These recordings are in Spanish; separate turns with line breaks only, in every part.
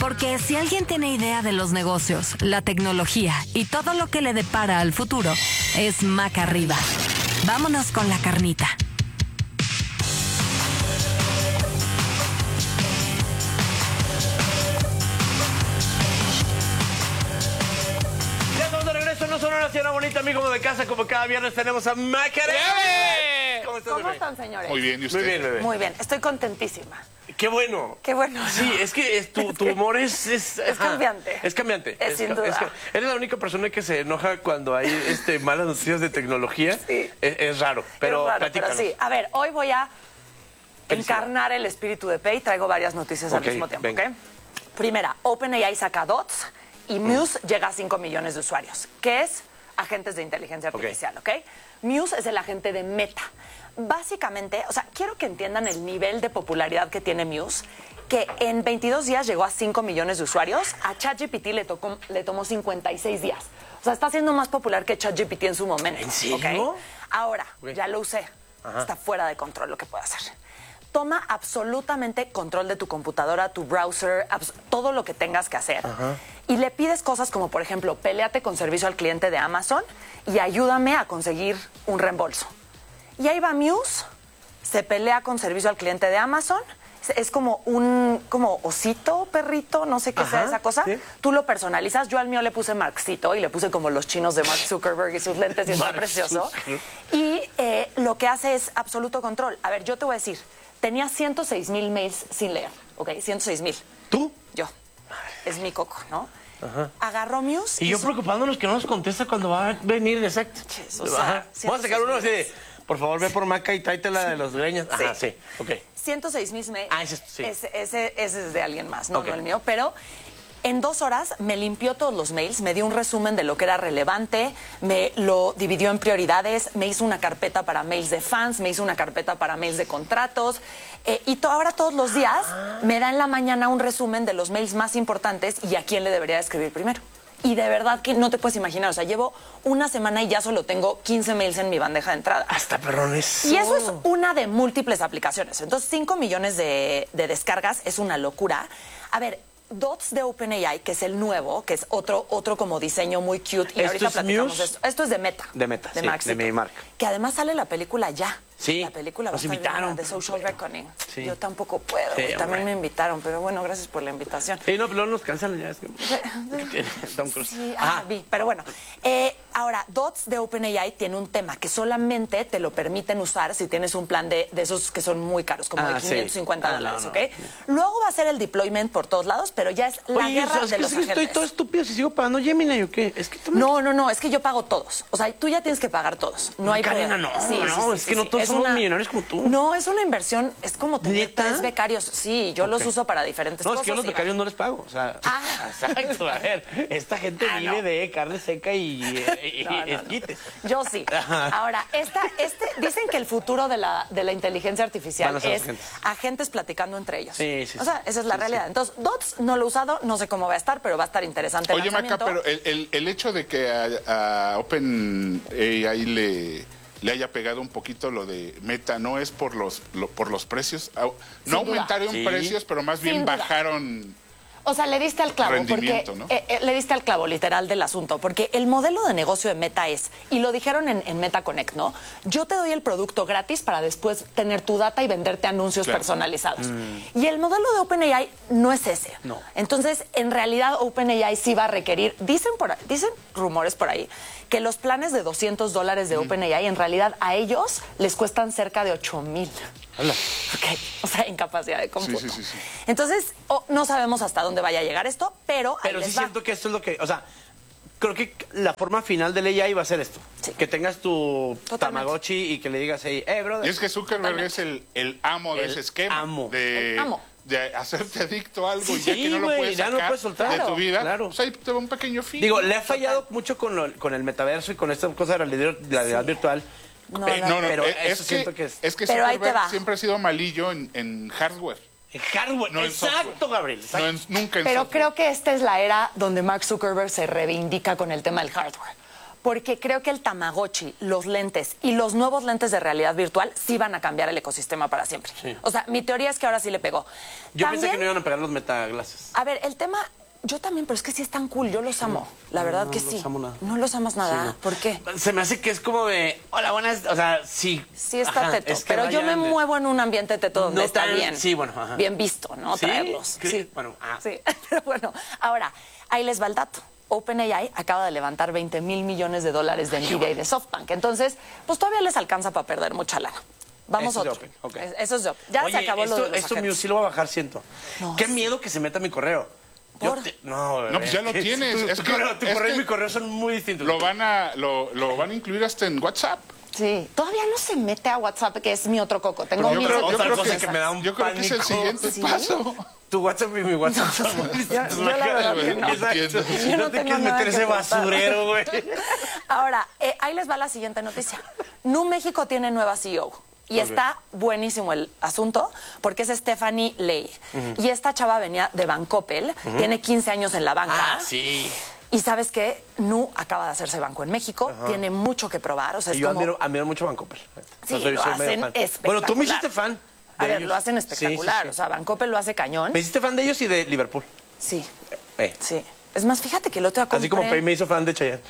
Porque si alguien tiene idea de los negocios, la tecnología y todo lo que le depara al futuro, es Maca Arriba. Vámonos con la carnita.
Ya estamos de regreso, no son una señora bonita, amigo de casa, como cada viernes tenemos a Maca Arriba.
¿Cómo están, señores?
Muy bien, ¿y usted?
Muy bien, bebé.
Muy bien, estoy contentísima.
Qué bueno.
Qué bueno.
Sí, es que tu humor es ajá,
cambiante.
Es cambiante.
Sin duda.
Eres la única persona que se enoja cuando hay malas noticias de tecnología.
Sí.
Es raro, pero
Es raro,
platícanos.
pero sí. A ver, hoy voy a
Felicidades.
encarnar el espíritu de Pei. Traigo varias noticias al
Ok,
mismo tiempo,
venga.
¿ok? Primera, OpenAI saca Dots y Muse llega a 5 millones de usuarios. ¿Qué es? Agentes de inteligencia artificial, ¿ok? Muse es el agente de Meta. Básicamente, o sea, quiero que entiendan el nivel de popularidad que tiene Muse, que en 22 días llegó a 5 millones de usuarios. A ChatGPT le tomó 56 días. O sea, está siendo más popular que ChatGPT en su momento.
¿En serio?
¿Ok? Ahora,
Ok.
ya lo usé.
Ajá.
Está fuera de control lo que puede hacer. Toma absolutamente control de tu computadora, tu browser, todo lo que tengas que hacer. Y le pides cosas como, por ejemplo, péleate con servicio al cliente de Amazon y ayúdame a conseguir un reembolso. Y ahí va Muse, se pelea con servicio al cliente de Amazon. Es como un osito, perrito, no sé qué sea esa cosa.
sí.
Tú lo personalizas. Yo al mío le puse Markcito y le puse como los chinos de Mark Zuckerberg y sus lentes y está
Mark
precioso.
Zuckerberg.
Y lo que hace es absoluto control. A ver, yo te voy a decir, tenía 106,000 mails sin leer, ¿ok? 106,000.
¿Tú?
Yo. Es mi coco, ¿no? Agarró Muse.
Y yo
hizo-
preocupándonos que no nos contesta cuando va a venir, exacto.
O sea,
Ajá. Vamos a sacar uno así de, por favor, ve por Maca y tráete la de los greñas. Ajá, sí, ok.
106,000 mails.
Ah, ese sí.
Ese es de alguien más, no,
Ok.
no el mío. Pero en 2 horas me limpió todos los mails, me dio un resumen de lo que era relevante, me lo dividió en prioridades, me hizo una carpeta para mails de fans, me hizo una carpeta para mails de contratos. Ahora todos los días me da en la mañana un resumen de los mails más importantes y a quién le debería escribir primero. Y de verdad que no te puedes imaginar, o sea, llevo una semana y ya solo tengo 15 mails en mi bandeja de entrada.
Hasta perrones.
Y eso es una de múltiples aplicaciones. Entonces, 5 millones de descargas es una locura. A ver, Dots de OpenAI, que es el nuevo, que es otro como diseño muy cute. Y
¿Esto
ahorita
es
platicamos
Muse?
de esto. Esto es de Meta.
De Meta, sí,
Markcito.
de mi marca.
Que además sale la película ya.
Sí,
La película va a
nos
estar
invitaron.
bien, de Social Reckoning.
Sí.
Yo tampoco puedo.
Sí,
También
hombre.
me invitaron, pero bueno, gracias por la invitación.
Sí, no, pero luego nos cancelan ya. Es que... Tom Cruise.
Sí,
Ajá.
vi, pero bueno. Ahora, Dots de OpenAI tiene un tema que solamente te lo permiten usar si tienes un plan de esos que son muy caros, como de
Sí.
$550,
No, no.
¿ok? Luego va a ser el deployment por todos lados, pero ya es la
Oye,
guerra
¿sabes
de
qué?
los
Es que estoy
agentes.
todo estúpido si sigo pagando Gemini o qué. Es que tú
No, es que yo pago todos. O sea, tú ya tienes que pagar todos. No hay
Karina,
problema.
no, es que no todos somos millonarios como tú.
No, es una inversión, es como tener
¿Neta?
3 becarios. Sí, yo los uso para diferentes
No,
cosas.
es que yo los
y-
becarios no les pago. O sea,
Ah.
exacto. A ver, esta gente vive
no.
de carne seca y
No.
esquites.
Yo sí. Ahora, dicen que el futuro de la inteligencia artificial
Van a ser
es
agentes.
agentes platicando entre ellos.
Sí, sí,
O sea, esa es la
sí,
realidad.
sí.
Entonces, Dots no lo he usado, no sé cómo va a estar, pero va a estar interesante el
Oye, Maca,
lanzamiento.
pero el hecho de que a OpenAI le haya pegado un poquito lo de Meta, ¿no es por los precios? No
Sin duda.
aumentaron
Sí.
precios, pero más bien
Sin duda.
bajaron...
O sea, le diste al clavo, porque
Rendimiento, ¿no?
le diste al clavo literal del asunto, porque el modelo de negocio de Meta es, y lo dijeron en Meta Connect, ¿no? Yo te doy el producto gratis para después tener tu data y venderte anuncios
Claro.
personalizados. Y el modelo de OpenAI no es ese.
No.
Entonces, en realidad, OpenAI sí va a requerir, dicen rumores por ahí, que los planes de $200 de OpenAI, en realidad, a ellos les cuestan cerca de 8,000.
Hola.
Ok, o sea, incapacidad de cómputo.
Sí.
Entonces, no sabemos hasta dónde vaya a llegar esto, pero ahí
Pero
les
sí
va.
siento que esto es lo que, o sea, creo que la forma final del AI va a ser esto.
Sí.
Que tengas tu
Totalmente.
Tamagotchi y que le digas ahí, brother.
Y es que Zuckerberg es el amo de
El
ese esquema.
amo.
El amo.
De hacerte adicto a algo y
Sí,
ya que no lo
güey,
puedes
ya no
sacar
puedes soltar.
de
Claro,
tu vida,
claro.
pues ahí te va un pequeño fin.
Digo, le ha fallado mucho con el metaverso y con esta cosa de la realidad virtual.
No,
pero
es
eso siento que es...
que
Pero ahí te
Zuckerberg
va.
siempre ha sido malillo en hardware.
En hardware.
No en
Exacto,
software.
Gabriel. exacto.
Nunca en
Pero
software.
creo que esta es la era donde Mark Zuckerberg se reivindica con el tema del hardware. porque creo que el Tamagotchi, los lentes y los nuevos lentes de realidad virtual sí van a cambiar el ecosistema para siempre.
Sí.
O sea, mi teoría es que ahora sí le pegó.
Yo pensé que no iban a pegar los metaglases.
A ver, el tema... Yo también, pero es que sí están cool, yo los amo. La verdad que sí.
No los amo nada.
No los amas nada.
Sí, no.
¿Por qué?
Se me hace que es como de, hola, buenas, o sea, sí.
Sí está
Ajá,
teto,
es que
pero yo me
vayan de-
muevo en un ambiente teto donde
No
está
tan-
bien.
sí, bueno, ajá.
Bien visto, ¿no?
¿Sí?
Traerlos. Sí.
Bueno,
Sí, pero bueno, ahora, ahí les va el dato. OpenAI acaba de levantar $20 mil millones de Nvidia y de SoftBank. Entonces, pues todavía les alcanza para perder mucha lana. Vamos
Eso
a
es de
otro.
Open, ok.
Eso es de Open. Ya
Oye,
se acabó
esto,
lo de los
esto mío
agentes.
sí lo va a bajar, siento.
No,
Qué
sí.
miedo que se meta a mi correo. Yo
¿Por?
no,
No, pues ya lo tienes. Es
Tu
que-
correo, tu
es
correo y
que
mi correo son muy distintos.
Lo van a incluir hasta en WhatsApp.
Sí. Todavía no se mete a WhatsApp, que es mi otro coco. Tengo
Pero yo
mil
creo-
otras
otra
cosas.
cosa que me da un
Yo creo que es el
pánico.
siguiente
¿Sí?
paso.
Tu WhatsApp y mi WhatsApp son muy distintos.
yo la verdad que no.
Exacto.
Yo no
No te
tengo
quieres
nada
meter
que
ese
ocultar.
basurero, güey.
Ahora, ahí les va la siguiente noticia. Nu México tiene nueva CEO. Y está buenísimo el asunto porque es Stephanie Ley. Y esta chava venía de Bancoppel, tiene 15 años en la banca.
Ah, sí.
Y ¿sabes qué? Nu acaba de hacerse banco en México, tiene mucho que probar. O sea, es
Y yo
como...
admiro mucho a Bancoppel.
Sí,
O sea,
lo
soy medio
hacen
fan.
espectacular.
Bueno, tú me hiciste fan.
A
de
ver,
ellos.
lo hacen
Sí, sí,
espectacular.
sí.
O sea, Bancoppel lo hace cañón.
Me hiciste fan de ellos y de Liverpool.
Sí,
Eh.
sí. Es más, fíjate que el otro día
Así como Pei me hizo fan de Chayanne.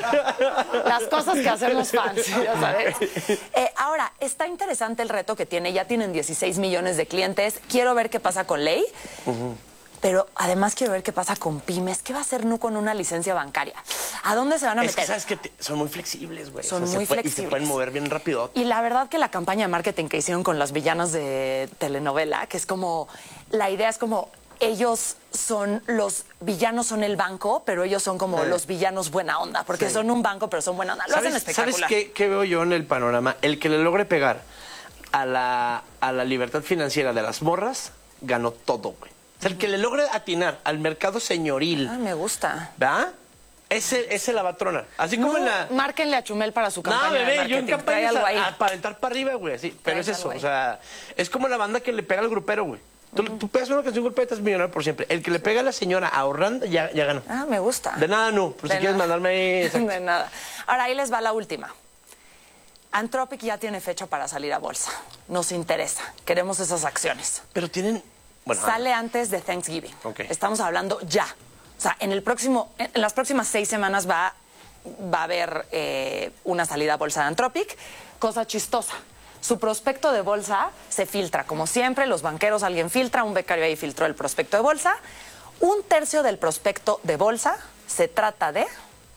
Las cosas que hacemos fans, ya sabes. Ahora, está interesante el reto que tiene. Ya tienen 16 millones de clientes. Quiero ver qué pasa con Ley. Pero además quiero ver qué pasa con pymes. ¿Qué va a hacer Nu con una licencia bancaria? ¿A dónde se van a
Es
meter?
que sabes que son muy flexibles, güey.
Son
O sea,
muy
Y se
flexibles.
pueden mover bien rápido.
Y la verdad que la campaña de marketing que hicieron con las villanas de telenovela, que es como, la idea es como, ellos son, los villanos son el banco, pero ellos son como los villanos buena onda, porque son un banco, pero son buena onda. Lo hacen espectacular.
¿Sabes qué veo yo en el panorama? El que le logre pegar a la libertad financiera de las morras, ganó todo, güey. O sea, el que le logre atinar al mercado señoril,
Ah, me gusta.
¿verdad? Ese la va a tronar. Así como en la...
Márquenle a Chumel para su campaña
No,
de
bebé,
marketing.
yo en
Trae
campaña
algo ahí.
para aventar para arriba, güey, así. Pero
Traes
es eso,
algo ahí.
o sea, es como la banda que le pega al grupero, güey. Tú pegas una canción grupera y estás millonario por siempre. El que le pega a la señora ahorrando, ya ganó.
Ah, me gusta.
De nada, no. Por si
De
quieres
nada.
mandarme ahí... exacto.
De nada. Ahora, ahí les va la última. Anthropic ya tiene fecha para salir a bolsa. Nos interesa. Queremos esas acciones.
Pero tienen... Bueno,
Sale antes de Thanksgiving.
Ok.
Estamos hablando ya. O sea, en las próximas 6 semanas va a haber una salida a bolsa de Anthropic. Cosa chistosa. Su prospecto de bolsa se filtra. Como siempre, los banqueros, alguien filtra, un becario ahí filtró el prospecto de bolsa. 1/3 del prospecto de bolsa se trata de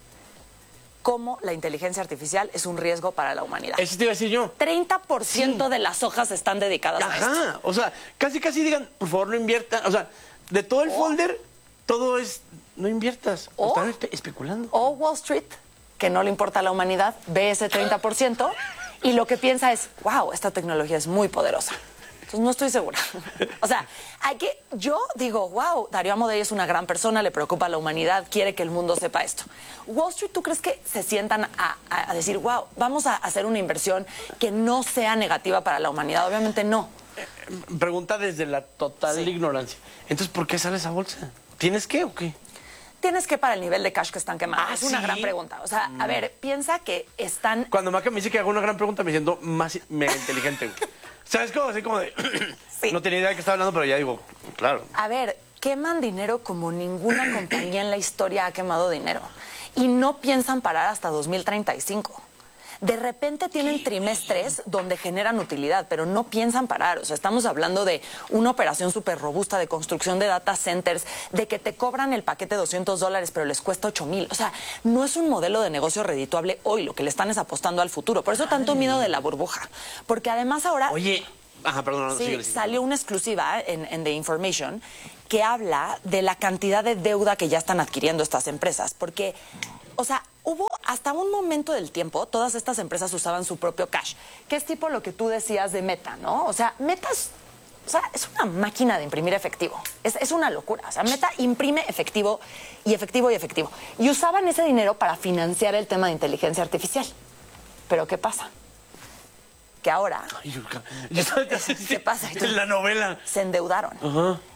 cómo la inteligencia artificial es un riesgo para la humanidad.
eso te iba a decir yo.
30% de las hojas están dedicadas a esto.
Ajá, o sea, casi digan, por favor, no inviertan. O sea, de todo el folder, todo es, no inviertas.
O-
Están especulando.
O Wall Street, que no le importa a la humanidad, ve ese 30% y lo que piensa es, wow, esta tecnología es muy poderosa. Entonces no estoy segura. O sea, yo digo, wow, Darío Amodei es una gran persona, le preocupa a la humanidad, quiere que el mundo sepa esto. Wall Street, ¿tú crees que se sientan a decir, wow, vamos a hacer una inversión que no sea negativa para la humanidad? Obviamente no.
Pregunta desde la total ignorancia. Entonces, ¿por qué sale esa bolsa? ¿Tienes qué o qué?
Tienes que para el nivel de cash que están quemando.
Ah,
es una
¿sí?
gran pregunta. O sea, a ver, piensa que están...
Cuando Maca me dice que hago una gran pregunta, me siento más mega inteligente, güey. ¿Sabes cómo? Así como de...
Sí.
No tenía idea de qué estaba hablando, pero ya digo, claro.
A ver, queman dinero como ninguna compañía en la historia ha quemado dinero. Y no piensan parar hasta 2035. De repente tienen trimestres donde generan utilidad, pero no piensan parar. O sea, estamos hablando de una operación súper robusta de construcción de data centers, de que te cobran el paquete $200, pero les cuesta 8,000. O sea, no es un modelo de negocio redituable hoy. Lo que le están es apostando al futuro. Por eso tanto miedo de la burbuja. Porque además ahora...
Oye, ajá, perdón, no,
Sí,
síguele.
salió una exclusiva en The Information que habla de la cantidad de deuda que ya están adquiriendo estas empresas. Porque, o sea, hubo hasta un momento del tiempo, todas estas empresas usaban su propio cash, que es tipo lo que tú decías de Meta, ¿no? O sea, Meta es una máquina de imprimir efectivo. Es una locura. O sea, Meta imprime efectivo y efectivo y efectivo. Y usaban ese dinero para financiar el tema de inteligencia artificial. Pero ¿qué pasa? Que ahora
Ay, yo estaba
¿Qué pasa?
en la novela.
se endeudaron.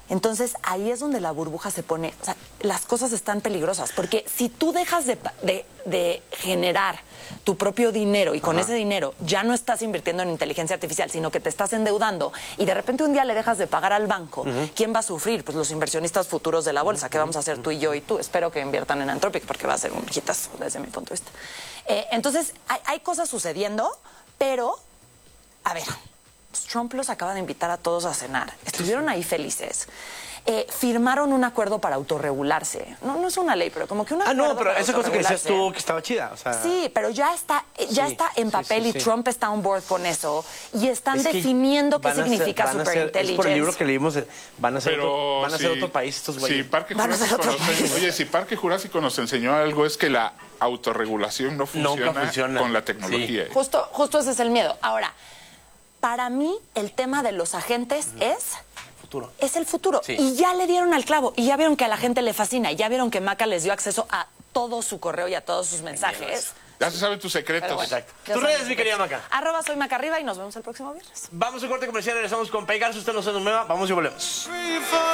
Entonces, ahí es donde la burbuja se pone. O sea, las cosas están peligrosas. Porque si tú dejas de generar tu propio dinero y con ese dinero ya no estás invirtiendo en inteligencia artificial, sino que te estás endeudando y de repente un día le dejas de pagar al banco, ¿quién va a sufrir? Pues los inversionistas futuros de la bolsa. ¿Qué vamos a hacer tú y yo y tú? Espero que inviertan en Anthropic porque va a ser un hitazo desde mi punto de vista. Entonces, hay cosas sucediendo, pero, a ver, Trump los acaba de invitar a todos a cenar. Estuvieron ahí felices. Firmaron un acuerdo para autorregularse. No es una ley, pero como que una
no, pero esa cosa que decías tú que estaba chida. O sea,
sí, pero ya está en papel y Trump está on board con eso. Y están definiendo qué significa superintelligence.
Es por el libro que leímos, van a ser otro país estos güeyes.
Si Parque Jurásico nos enseñó algo, es que la autorregulación no funciona con la tecnología.
Sí. Justo ese es el miedo. Ahora, para mí, el tema de los agentes es el futuro. Sí. Y ya le dieron al clavo. Y ya vieron que a la gente le fascina. Y ya vieron que Maca les dio acceso a todo su correo y a todos sus mensajes.
Ya se saben tus secretos.
Bueno,
exacto. Tus redes, mi querida Maca.
@soy Maca Arriba y nos vemos el próximo viernes.
Vamos a un corte comercial, regresamos con Pegasus. Usted no se nos mueva. Vamos y volvemos.